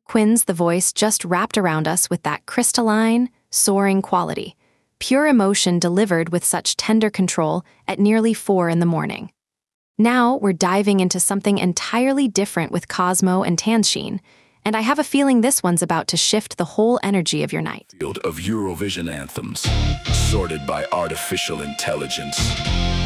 Quinn's The Voice just wrapped around us with that crystalline, soaring quality, pure emotion delivered with such tender control at nearly 4 in the morning. Now we're diving into something entirely different with Cosmo and Tanshin, and I have a feeling this one's about to shift the whole energy of your night. Field of Eurovision anthems, sorted by artificial intelligence.